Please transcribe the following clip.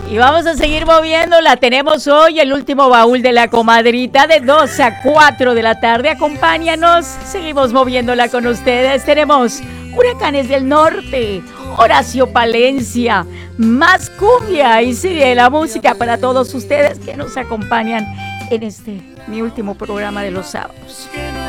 Y vamos a seguir moviéndola. Tenemos hoy el último baúl de la comadrita de 2 a 4 de la tarde. Acompáñanos. Seguimos moviéndola con ustedes. Tenemos Huracanes del Norte, Horacio Palencia, más cumbia y sigue la música para todos ustedes que nos acompañan en este, mi último programa de los sábados.